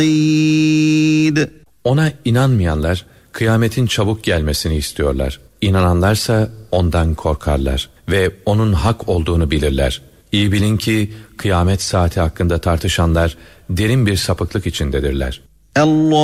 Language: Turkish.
Ona inanmayanlar kıyametin çabuk gelmesini istiyorlar. İnananlarsa ondan korkarlar ve onun hak olduğunu bilirler. İyi bilin ki kıyamet saati hakkında tartışanlar derin bir sapıklık içindedirler. Allah